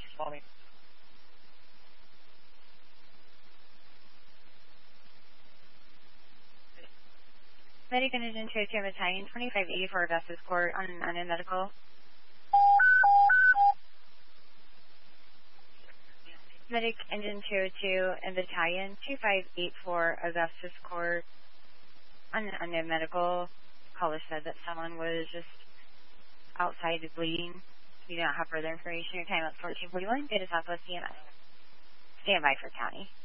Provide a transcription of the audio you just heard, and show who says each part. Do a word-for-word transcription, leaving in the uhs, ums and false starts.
Speaker 1: Medic Engine two oh two Battalion, twenty-five eighty-four Augustus Court on an unknown medical. Medic Engine two oh two and Battalion, twenty-five eighty-four Augustus Court on an unknown medical. Caller said that someone was just outside bleeding. You don't have further information. Your time up fourteen forty-one. Go to Southwest C M S. Stand by for county.